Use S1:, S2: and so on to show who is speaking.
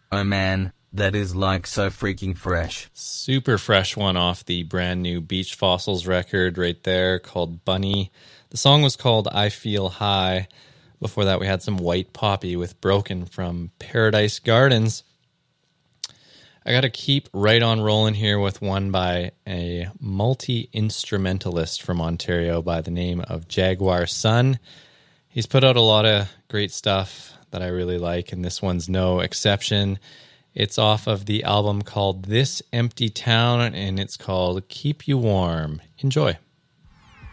S1: Oh man, that is like so freaking fresh.
S2: Super fresh one off the brand new Beach Fossils record right there called Bunny. The song was called I Feel High. Before that, we had some White Poppy with Broken from Paradise Gardens. I got to keep right on rolling here with one by a multi-instrumentalist from Ontario by the name of Jaguar Sun. He's put out a lot of great stuff that I really like, and this one's no exception. It's off of the album called This Empty Town, and it's called Keep You Warm. Enjoy.